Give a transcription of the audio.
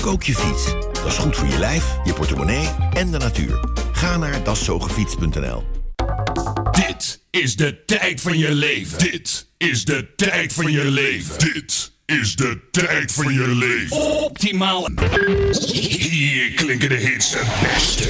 Pak ook je fiets. Dat is goed voor je lijf, je portemonnee en de natuur. Ga naar daszogefiets.nl. Dit is de tijd van je leven. Dit is de tijd van je leven. Dit is de tijd van je leven. Optimaal. Hier klinken de hits het beste.